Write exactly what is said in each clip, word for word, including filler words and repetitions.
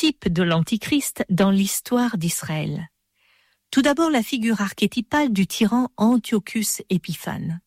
archétypes de l'Antichrist dans l'histoire d'Israël. Tout d'abord, la figure archétypale du tyran Antiochus Épiphane.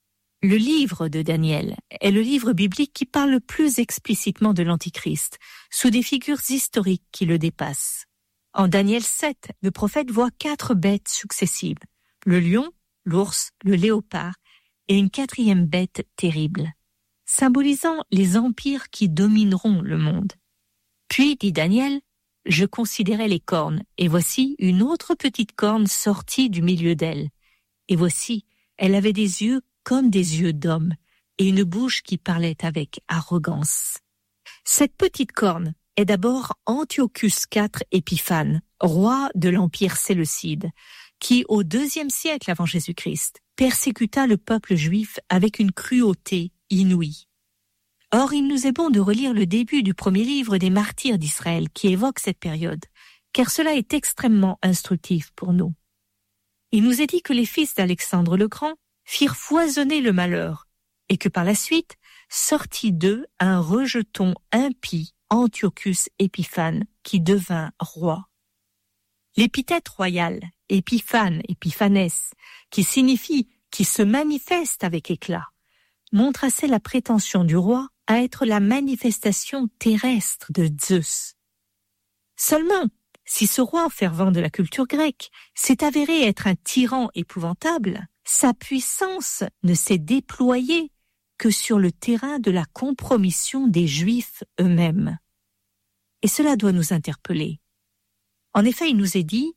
Le livre de Daniel est le livre biblique qui parle le plus explicitement de l'Antichrist, sous des figures historiques qui le dépassent. En Daniel sept, le prophète voit quatre bêtes successives, le lion, l'ours, le léopard et une quatrième bête terrible, symbolisant les empires qui domineront le monde. Puis, dit Daniel, je considérais les cornes, et voici une autre petite corne sortie du milieu d'elle. Et voici, elle avait des yeux comme des yeux d'homme, et une bouche qui parlait avec arrogance. Cette petite corne est d'abord Antiochus quatre Épiphane, roi de l'Empire séleucide, qui, au deuxième siècle avant Jésus-Christ, persécuta le peuple juif avec une cruauté inouïe. Or, il nous est bon de relire le début du premier livre des martyrs d'Israël qui évoque cette période, car cela est extrêmement instructif pour nous. Il nous est dit que les fils d'Alexandre le Grand firent foisonner le malheur, et que par la suite sortit d'eux un rejeton impie, Antiochus Épiphane, qui devint roi. L'épithète royale, Épiphane, Épiphanès, qui signifie « qui se manifeste avec éclat », montre assez la prétention du roi à être la manifestation terrestre de Zeus. Seulement, si ce roi fervent de la culture grecque s'est avéré être un tyran épouvantable, sa puissance ne s'est déployée que sur le terrain de la compromission des Juifs eux-mêmes. Et cela doit nous interpeller. En effet, il nous est dit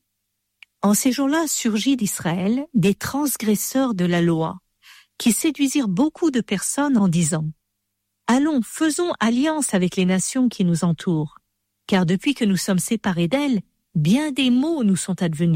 « En ces jours-là surgit d'Israël des transgresseurs de la loi, qui séduisirent beaucoup de personnes en disant « Allons, faisons alliance avec les nations qui nous entourent, car depuis que nous sommes séparés d'elles, bien des maux nous sont advenus. »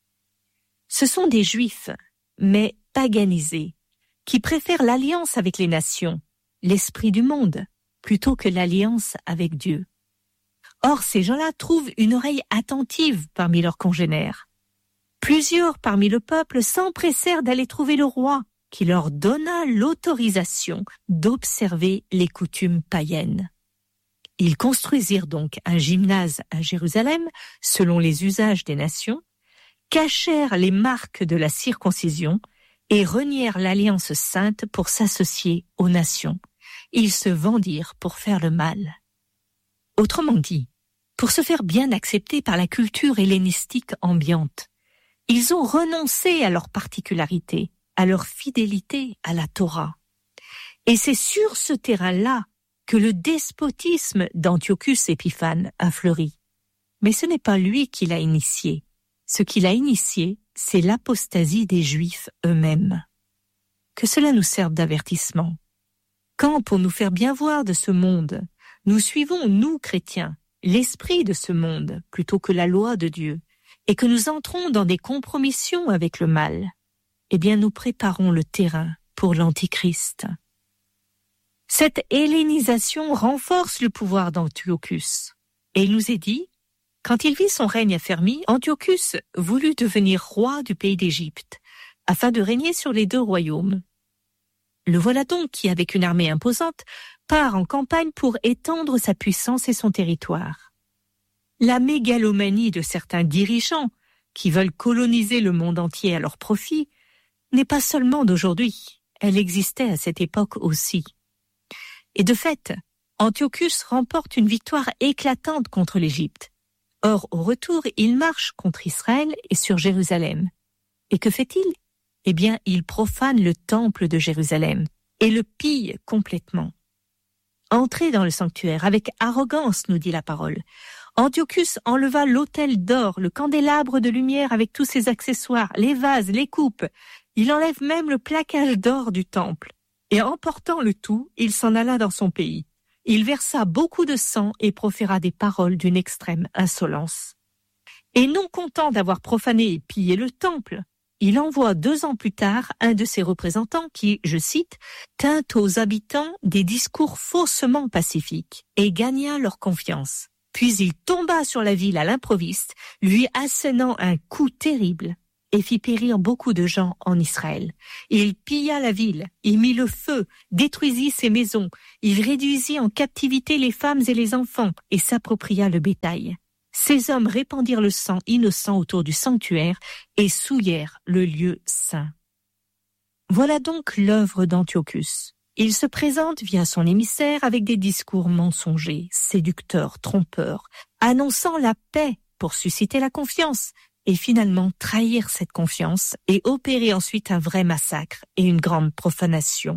Ce sont des Juifs, mais paganisés, qui préfèrent l'alliance avec les nations, l'esprit du monde, plutôt que l'alliance avec Dieu. Or, ces gens-là trouvent une oreille attentive parmi leurs congénères. Plusieurs parmi le peuple s'empressèrent d'aller trouver le roi, qui leur donna l'autorisation d'observer les coutumes païennes. Ils construisirent donc un gymnase à Jérusalem, selon les usages des nations, cachèrent les marques de la circoncision et renièrent l'alliance sainte pour s'associer aux nations. Ils se vendirent pour faire le mal. Autrement dit, pour se faire bien accepter par la culture hellénistique ambiante, ils ont renoncé à leur particularité, à leur fidélité à la Torah. Et c'est sur ce terrain-là que le despotisme d'Antiochus Épiphane a fleuri. Mais ce n'est pas lui qui l'a initié. Ce qu'il a initié, c'est l'apostasie des Juifs eux-mêmes. Que cela nous serve d'avertissement. Quand, pour nous faire bien voir de ce monde, nous suivons, nous chrétiens, l'esprit de ce monde plutôt que la loi de Dieu, et que nous entrons dans des compromissions avec le mal, eh bien nous préparons le terrain pour l'Antichrist. Cette hellénisation renforce le pouvoir d'Antiochus. Et il nous est dit, quand il vit son règne affermi, Antiochus voulut devenir roi du pays d'Égypte, afin de régner sur les deux royaumes. Le voilà donc qui, avec une armée imposante, part en campagne pour étendre sa puissance et son territoire. La mégalomanie de certains dirigeants qui veulent coloniser le monde entier à leur profit n'est pas seulement d'aujourd'hui, elle existait à cette époque aussi. Et de fait, Antiochus remporte une victoire éclatante contre l'Égypte. Or, au retour, il marche contre Israël et sur Jérusalem. Et que fait-il ? Eh bien, il profane le temple de Jérusalem et le pille complètement. Entrez dans le sanctuaire avec arrogance, nous dit la parole. Antiochus enleva l'autel d'or, le candélabre de lumière avec tous ses accessoires, les vases, les coupes. Il enlève même le plaquage d'or du temple. Et emportant le tout, il s'en alla dans son pays. Il versa beaucoup de sang et proféra des paroles d'une extrême insolence. Et non content d'avoir profané et pillé le temple, il envoie deux ans plus tard un de ses représentants qui, je cite, tint aux habitants des discours faussement pacifiques et gagna leur confiance. Puis il tomba sur la ville à l'improviste, lui assénant un coup terrible. et fit périr beaucoup de gens en Israël. Il pilla la ville, il mit le feu, détruisit ses maisons, il réduisit en captivité les femmes et les enfants et s'appropria le bétail. Ces hommes répandirent le sang innocent autour du sanctuaire et souillèrent le lieu saint. Voilà donc l'œuvre d'Antiochus. Il se présente via son émissaire avec des discours mensongers, séducteurs, trompeurs, annonçant la paix pour susciter la confiance et finalement trahir cette confiance et opérer ensuite un vrai massacre et une grande profanation.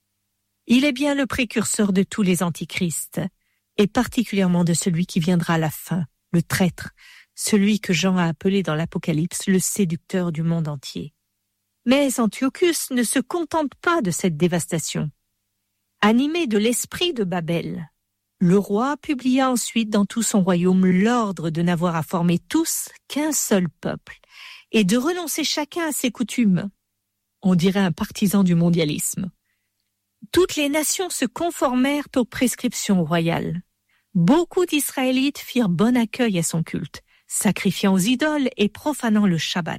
Il est bien le précurseur de tous les antichrists et particulièrement de celui qui viendra à la fin, le traître, celui que Jean a appelé dans l'Apocalypse le séducteur du monde entier. Mais Antiochus ne se contente pas de cette dévastation. Animé de l'esprit de Babel, le roi publia ensuite dans tout son royaume l'ordre de n'avoir à former tous qu'un seul peuple et de renoncer chacun à ses coutumes. On dirait un partisan du mondialisme. Toutes les nations se conformèrent aux prescriptions royales. Beaucoup d'Israélites firent bon accueil à son culte, sacrifiant aux idoles et profanant le Shabbat.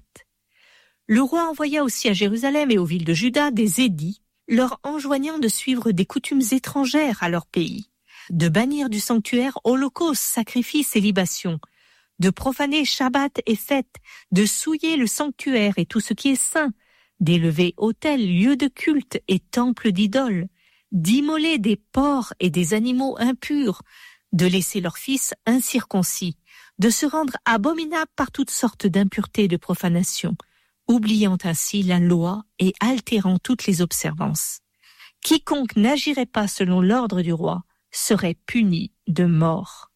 Le roi envoya aussi à Jérusalem et aux villes de Juda des édits, leur enjoignant de suivre des coutumes étrangères à leur pays, de bannir du sanctuaire holocaustes, sacrifices et libations, de profaner Shabbat et fêtes, de souiller le sanctuaire et tout ce qui est saint, d'élever autels, lieux de culte et temples d'idoles, d'immoler des porcs et des animaux impurs, de laisser leurs fils incirconcis, de se rendre abominables par toutes sortes d'impuretés et de profanations, oubliant ainsi la loi et altérant toutes les observances. Quiconque n'agirait pas selon l'ordre du roi serait puni de mort.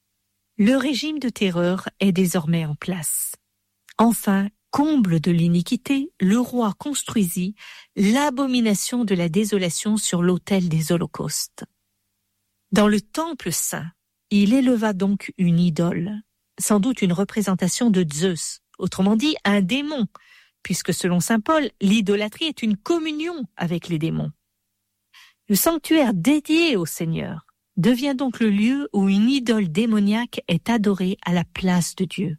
Le régime de terreur est désormais en place. Enfin, comble de l'iniquité, le roi construisit l'abomination de la désolation sur l'autel des holocaustes. Dans le temple saint, il éleva donc une idole, sans doute une représentation de Zeus, autrement dit un démon, puisque selon saint Paul, l'idolâtrie est une communion avec les démons. Le sanctuaire dédié au Seigneur devient donc le lieu où une idole démoniaque est adorée à la place de Dieu.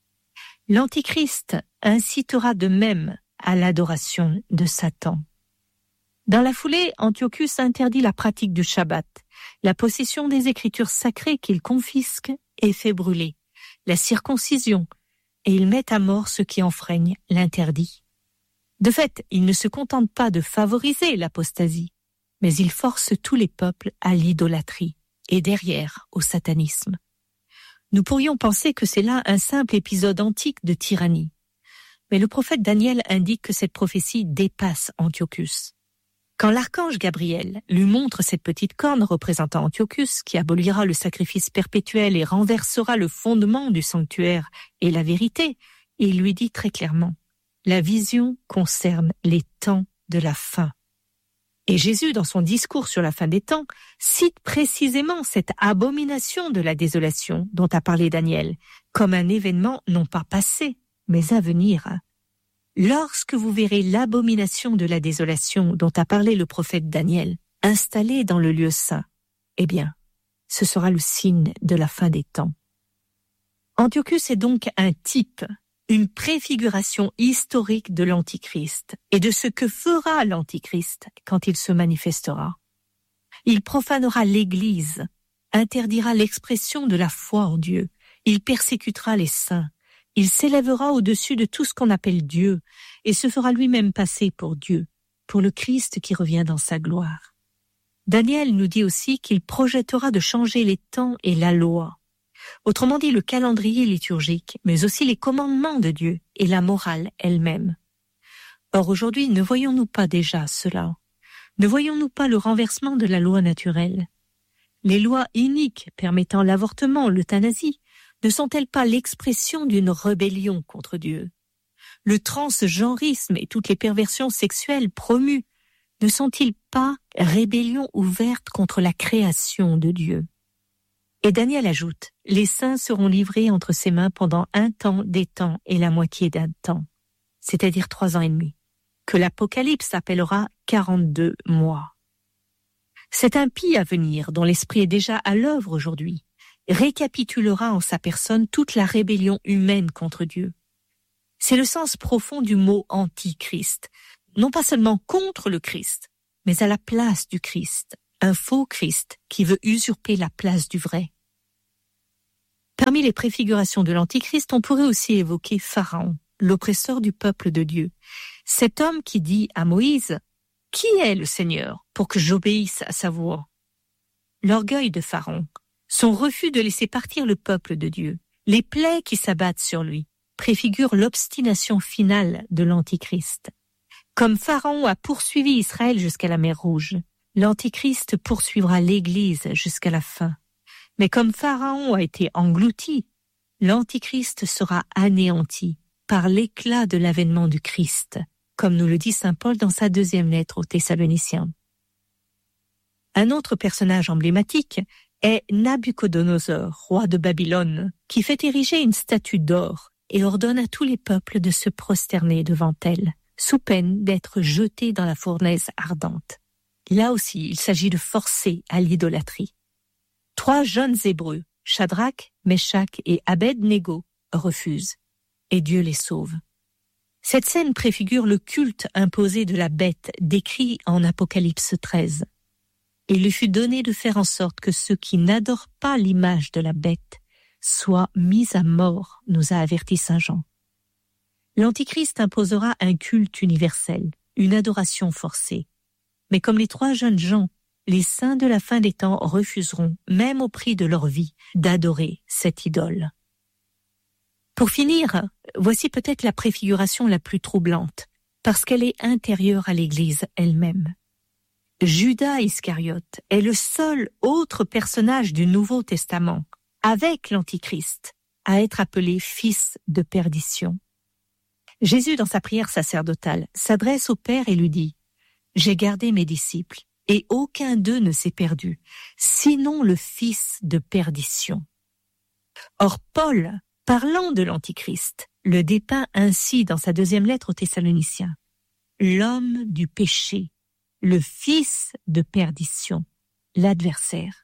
L'Antichrist incitera de même à l'adoration de Satan. Dans la foulée, Antiochus interdit la pratique du Shabbat, la possession des écritures sacrées qu'il confisque et fait brûler, la circoncision, et il met à mort ceux qui enfreignent l'interdit. De fait, il ne se contente pas de favoriser l'apostasie, mais il force tous les peuples à l'idolâtrie et derrière au satanisme. Nous pourrions penser que c'est là un simple épisode antique de tyrannie. Mais le prophète Daniel indique que cette prophétie dépasse Antiochus. Quand l'archange Gabriel lui montre cette petite corne représentant Antiochus qui abolira le sacrifice perpétuel et renversera le fondement du sanctuaire et la vérité, il lui dit très clairement, la vision concerne les temps de la fin. Et Jésus, dans son discours sur la fin des temps, cite précisément cette abomination de la désolation dont a parlé Daniel, comme un événement non pas passé, mais à venir. Lorsque vous verrez l'abomination de la désolation dont a parlé le prophète Daniel, installée dans le lieu saint, eh bien, ce sera le signe de la fin des temps. Antiochus est donc un type, une préfiguration historique de l'Antichrist et de ce que fera l'Antichrist quand il se manifestera. Il profanera l'Église, interdira l'expression de la foi en Dieu, il persécutera les saints, il s'élèvera au-dessus de tout ce qu'on appelle Dieu et se fera lui-même passer pour Dieu, pour le Christ qui revient dans sa gloire. Daniel nous dit aussi qu'il projettera de changer les temps et la loi. Autrement dit, le calendrier liturgique, mais aussi les commandements de Dieu et la morale elle-même. Or aujourd'hui, ne voyons-nous pas déjà cela? Ne voyons-nous pas le renversement de la loi naturelle? Les lois iniques permettant l'avortement, l'euthanasie, ne sont-elles pas l'expression d'une rébellion contre Dieu? Le transgenrisme et toutes les perversions sexuelles promues ne sont-ils pas rébellion ouverte contre la création de Dieu? Et Daniel ajoute, les saints seront livrés entre ses mains pendant un temps, des temps et la moitié d'un temps, c'est-à-dire trois ans et demi, que l'Apocalypse appellera quarante-deux mois. Cet impie à venir, dont l'esprit est déjà à l'œuvre aujourd'hui, récapitulera en sa personne toute la rébellion humaine contre Dieu. C'est le sens profond du mot antichrist, non pas seulement contre le Christ, mais à la place du Christ, un faux Christ qui veut usurper la place du vrai. Parmi les préfigurations de l'Antichrist, on pourrait aussi évoquer Pharaon, l'oppresseur du peuple de Dieu. Cet homme qui dit à Moïse « Qui est le Seigneur pour que j'obéisse à sa voix ?» L'orgueil de Pharaon, son refus de laisser partir le peuple de Dieu, les plaies qui s'abattent sur lui, préfigurent l'obstination finale de l'Antichrist. Comme Pharaon a poursuivi Israël jusqu'à la mer Rouge, l'Antichrist poursuivra l'Église jusqu'à la fin. Mais comme Pharaon a été englouti, l'Antichrist sera anéanti par l'éclat de l'avènement du Christ, comme nous le dit saint Paul dans sa deuxième lettre aux Thessaloniciens. Un autre personnage emblématique est Nabuchodonosor, roi de Babylone, qui fait ériger une statue d'or et ordonne à tous les peuples de se prosterner devant elle, sous peine d'être jetés dans la fournaise ardente. Là aussi, il s'agit de forcer à l'idolâtrie. Trois jeunes Hébreux, Shadrach, Meshach et Abed-Négo, refusent, et Dieu les sauve. Cette scène préfigure le culte imposé de la bête décrit en Apocalypse treize. Il lui fut donné de faire en sorte que ceux qui n'adorent pas l'image de la bête soient mis à mort, nous a averti saint Jean. L'Antichrist imposera un culte universel, une adoration forcée. Mais comme les trois jeunes gens, les saints de la fin des temps refuseront, même au prix de leur vie, d'adorer cette idole. Pour finir, voici peut-être la préfiguration la plus troublante, parce qu'elle est intérieure à l'Église elle-même. Judas Iscariote est le seul autre personnage du Nouveau Testament, avec l'Antichrist, à être appelé fils de perdition. Jésus, dans sa prière sacerdotale, s'adresse au Père et lui dit « J'ai gardé mes disciples, et aucun d'eux ne s'est perdu, sinon le fils de perdition. » Or Paul, parlant de l'Antichrist, le dépeint ainsi dans sa deuxième lettre aux Thessaloniciens. L'homme du péché, le fils de perdition, l'adversaire.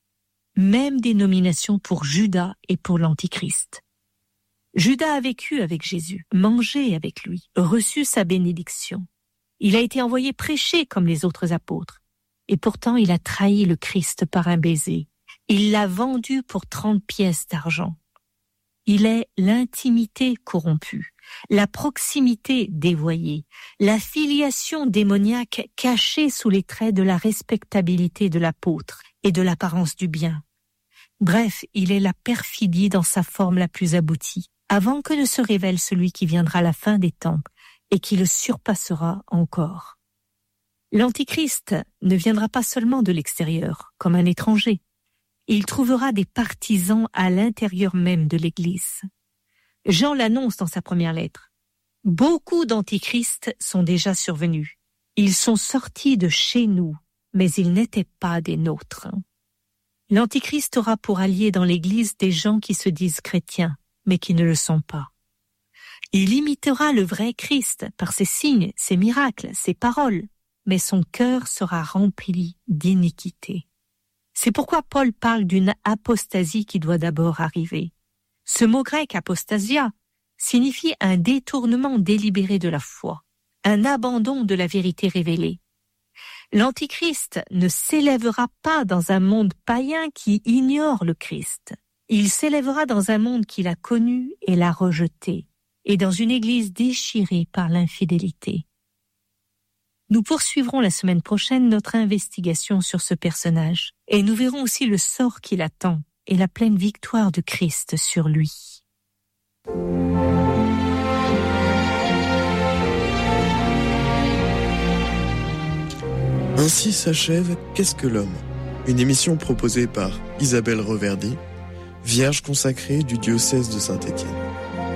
Même dénomination pour Judas et pour l'Antichrist. Judas a vécu avec Jésus, mangé avec lui, reçu sa bénédiction. Il a été envoyé prêcher comme les autres apôtres. Et pourtant, il a trahi le Christ par un baiser. Il l'a vendu pour trente pièces d'argent. Il est l'intimité corrompue, la proximité dévoyée, la filiation démoniaque cachée sous les traits de la respectabilité de l'apôtre et de l'apparence du bien. Bref, il est la perfidie dans sa forme la plus aboutie, avant que ne se révèle celui qui viendra à la fin des temps et qui le surpassera encore. L'Antichrist ne viendra pas seulement de l'extérieur, comme un étranger. Il trouvera des partisans à l'intérieur même de l'Église. Jean l'annonce dans sa première lettre. Beaucoup d'antichrists sont déjà survenus. Ils sont sortis de chez nous, mais ils n'étaient pas des nôtres. L'Antichrist aura pour alliés dans l'Église des gens qui se disent chrétiens, mais qui ne le sont pas. Il imitera le vrai Christ par ses signes, ses miracles, ses paroles, mais son cœur sera rempli d'iniquité. C'est pourquoi Paul parle d'une apostasie qui doit d'abord arriver. Ce mot grec apostasia signifie un détournement délibéré de la foi, un abandon de la vérité révélée. L'Antichrist ne s'élèvera pas dans un monde païen qui ignore le Christ. Il s'élèvera dans un monde qui l'a connu et l'a rejeté, et dans une église déchirée par l'infidélité. Nous poursuivrons la semaine prochaine notre investigation sur ce personnage, et nous verrons aussi le sort qui l'attend et la pleine victoire de Christ sur lui. Ainsi s'achève Qu'est-ce que l'homme ? Une émission proposée par Isabelle Reverdy, vierge consacrée du diocèse de Saint-Étienne.